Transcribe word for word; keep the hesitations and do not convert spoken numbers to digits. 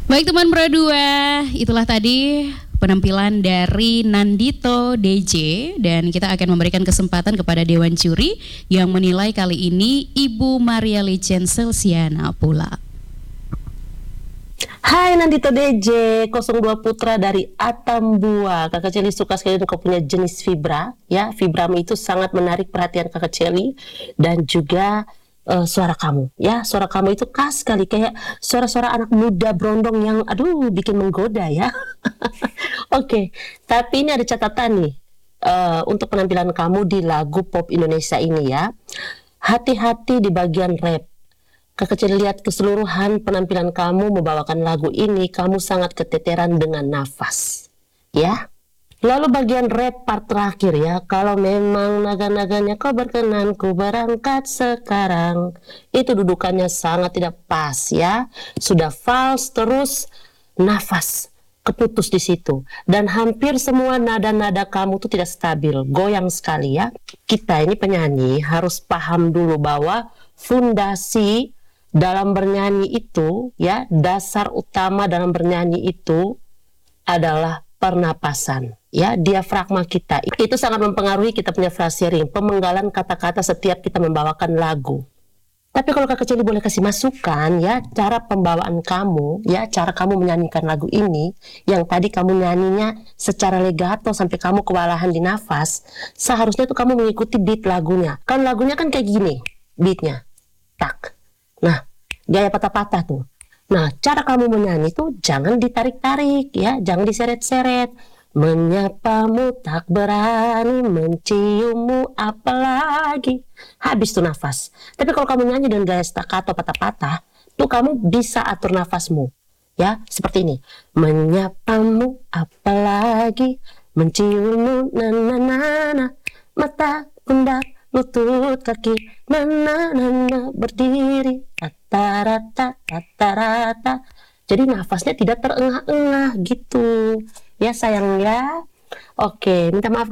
Baik teman Pro dua, itulah tadi penampilan dari Nandito D J dan kita akan memberikan kesempatan kepada Dewan Juri yang menilai kali ini Ibu Maria Licen Selsiana pula. Hai Nandito D J, nol dua Putra dari Atambua. Kakak Celi suka sekali kau punya jenis fibra, ya. Fibramu itu sangat menarik perhatian Kakak Celi dan juga uh, suara kamu, ya. Suara kamu itu khas sekali, kayak suara-suara anak muda berondong yang aduh bikin menggoda, ya. Oke, okay. Tapi ini ada catatan nih uh, untuk penampilan kamu di lagu pop Indonesia ini, ya. Hati-hati di bagian rap. Kakak Celi lihat keseluruhan penampilan kamu membawakan lagu ini, kamu sangat keteteran dengan nafas, ya. Lalu bagian rap part terakhir, ya, kalau memang naga-naganya kau berkenan, ku berangkat sekarang. Itu dudukannya sangat tidak pas, ya. Sudah fals terus nafas keputus di situ. Dan hampir semua nada-nada kamu tuh tidak stabil, goyang sekali, ya. Kita ini penyanyi harus paham dulu bahwa fondasi dalam bernyanyi itu, ya, dasar utama dalam bernyanyi itu adalah pernapasan, ya, diafragma kita. Itu sangat mempengaruhi kita punya phrasing, pemenggalan kata-kata setiap kita membawakan lagu. Tapi kalau Kakak Celi boleh kasih masukan, ya, cara pembawaan kamu, ya, cara kamu menyanyikan lagu ini, yang tadi kamu nyanyinya secara legato sampai kamu kewalahan di nafas, seharusnya tuh kamu mengikuti beat lagunya. Kan lagunya kan kayak gini, beatnya, tak. Nah, gaya patah-patah tuh. Nah, cara kamu menyanyi tuh jangan ditarik-tarik, ya, jangan diseret-seret. Menyapamu tak berani, menciummu apalagi. Habis tuh nafas. Tapi kalau kamu nyanyi dengan gaya staccato patah-patah, tuh kamu bisa atur nafasmu, ya, seperti ini. Menyapamu apalagi, menciummu na na na na, mata pundak lutut kaki, nana nana berdiri, rata-rata, rata-rata. Jadi nafasnya tidak terengah-engah gitu. Ya sayang, ya. Oke, minta maaf.